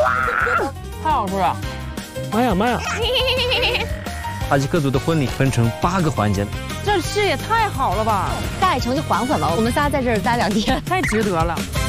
太好吃了！ 妈呀妈呀！哈吉克族的婚礼分成8个环节， 这事也太好了吧！ 大爱城就缓缓吧，我们仨在这儿待2天， 太值得了。